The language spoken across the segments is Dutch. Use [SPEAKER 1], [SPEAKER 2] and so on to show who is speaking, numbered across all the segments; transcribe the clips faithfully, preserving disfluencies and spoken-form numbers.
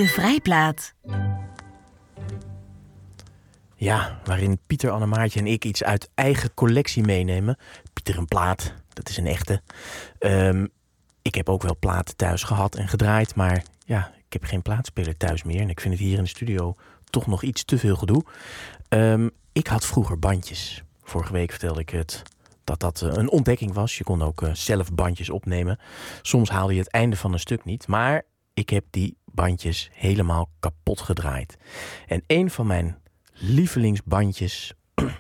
[SPEAKER 1] De Vrijplaat.
[SPEAKER 2] Ja, waarin Pieter, Annemaartje en ik iets uit eigen collectie meenemen. Pieter een plaat, dat is een echte. Um, ik heb ook wel platen thuis gehad en gedraaid, maar ja, ik heb geen plaatspeler thuis meer. En ik vind het hier in de studio toch nog iets te veel gedoe. Um, ik had vroeger bandjes. Vorige week vertelde ik het dat dat uh, een ontdekking was. Je kon ook uh, zelf bandjes opnemen. Soms haalde je het einde van een stuk niet, maar ik heb die bandjes helemaal kapot gedraaid. En een van mijn lievelingsbandjes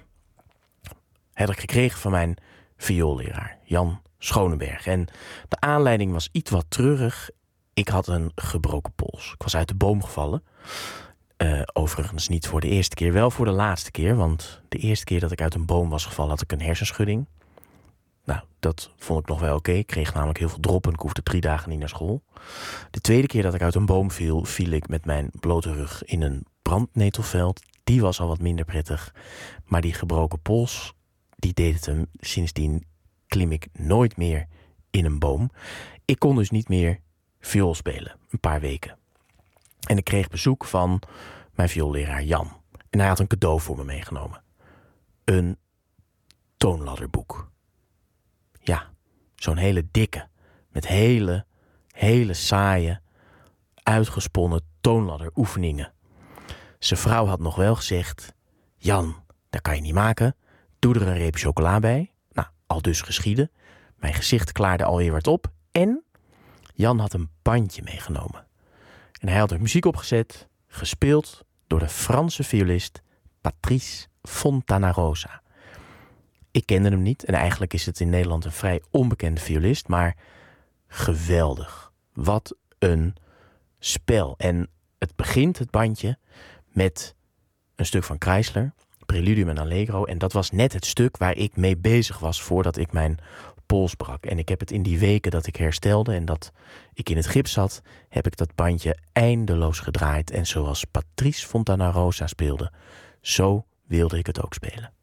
[SPEAKER 2] heb ik gekregen van mijn viooleraar, Jan Schonenberg. En de aanleiding was iets wat treurig. Ik had een gebroken pols. Ik was uit de boom gevallen. Uh, overigens niet voor de eerste keer, wel voor de laatste keer. Want de eerste keer dat ik uit een boom was gevallen had ik een hersenschudding. Nou, dat vond ik nog wel oké. Okay. Ik kreeg namelijk heel veel drop en ik hoefde drie dagen niet naar school. De tweede keer dat ik uit een boom viel, viel ik met mijn blote rug in een brandnetelveld. Die was al wat minder prettig. Maar die gebroken pols, die deed het hem. Sindsdien klim ik nooit meer in een boom. Ik kon dus niet meer viool spelen, een paar weken. En ik kreeg bezoek van mijn vioolleraar Jan. En hij had een cadeau voor me meegenomen. Een toonladderboek. Ja, zo'n hele dikke, met hele, hele saaie, uitgesponnen toonladderoefeningen. Zijn vrouw had nog wel gezegd: Jan, dat kan je niet maken. Doe er een reep chocola bij. Nou, al dus geschieden. Mijn gezicht klaarde alweer wat op. En Jan had een bandje meegenomen. En hij had er muziek opgezet, gespeeld door de Franse violist Patrice Fontanarosa. Ik kende hem niet en eigenlijk is het in Nederland een vrij onbekende violist, maar geweldig. Wat een spel. En het begint, het bandje, met een stuk van Kreisler, Preludium en Allegro. En dat was net het stuk waar ik mee bezig was voordat ik mijn pols brak. En ik heb het in die weken dat ik herstelde en dat ik in het gips zat, heb ik dat bandje eindeloos gedraaid. En zoals Patrice Fontanarosa speelde, zo wilde ik het ook spelen.